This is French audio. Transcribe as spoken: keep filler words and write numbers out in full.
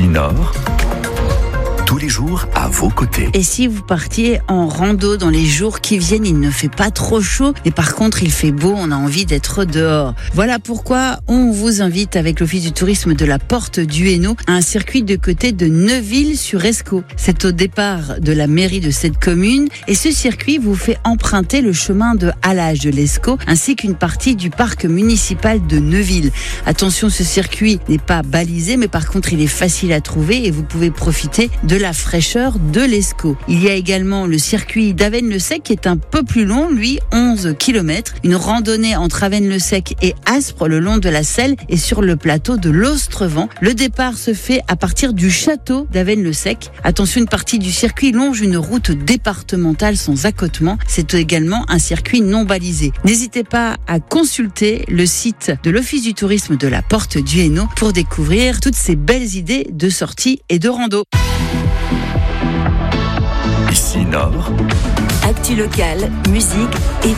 Nord, tous les jours à vos côtés. Et si vous partiez en rando dans les jours qui viennent, il ne fait pas trop chaud, mais par contre il fait beau, on a envie d'être dehors. Voilà pourquoi on vous invite avec l'Office du tourisme de la Porte du Hainaut à un circuit de côté de Neuville-sur-Escaut. C'est au départ de la mairie de cette commune et ce circuit vous fait emprunter le chemin de halage de l'Escaut ainsi qu'une partie du parc municipal de Neuville. Attention, ce circuit n'est pas balisé, mais par contre il est facile à trouver et vous pouvez profiter de la fraîcheur de l'Escaut. Il y a également le circuit d'Avesnes-le-Sec qui est un peu plus long, lui onze kilomètres. Une randonnée entre Avesnes-le-Sec et Aspres le long de la Selle et sur le plateau de l'Ostrevent. Le départ se fait à partir du château d'Avesnes-le-Sec. Attention, une partie du circuit longe une route départementale sans accotement. C'est également un circuit non balisé. N'hésitez pas à consulter le site de l'Office du tourisme de la Porte du Hainaut pour découvrir toutes ces belles idées de sorties et de rando. Ici Nord, Actu locale, musique et